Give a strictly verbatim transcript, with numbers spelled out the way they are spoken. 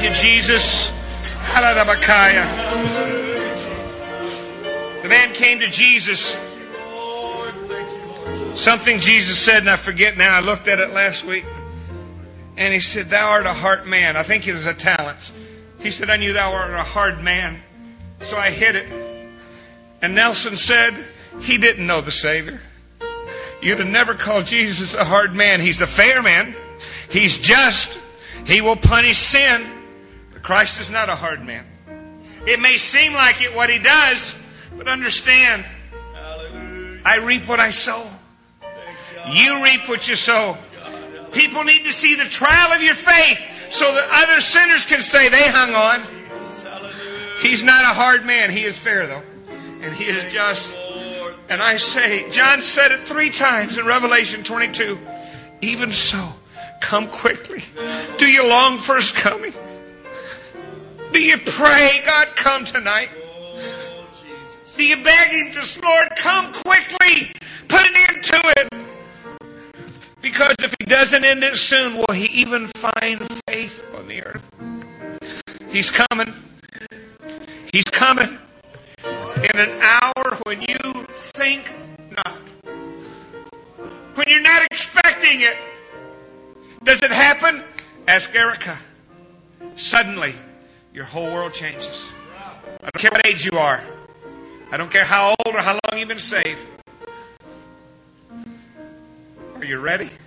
you, Jesus. The man came to Jesus. Something Jesus said, and I forget now. I looked at it last week. And he said, thou art a heart man. I think it was a talents. He said, I knew thou art a hard man. So I hid it. And Nelson said, he didn't know the Savior. You'd have never called Jesus a hard man. He's the fair man. He's just. He will punish sin. But Christ is not a hard man. It may seem like it what He does, but understand, hallelujah, I reap what I sow. You reap what you sow. People need to see the trial of your faith so that other sinners can say they hung on. He's not a hard man. He is fair, though. And He is just. And I say, John said it three times in Revelation twenty-two. Even so, come quickly. Do you long for His coming? Do you pray, God, come tonight? Do you beg Him to, Lord, come quickly? Put an end to it. Because if He doesn't end it soon, will He even find faith on the earth? He's coming. He's coming. In an hour when you think not. When you're not expecting it. Does it happen? Ask Erica. Suddenly, your whole world changes. I don't care what age you are. I don't care how old or how long you've been saved. Are you ready?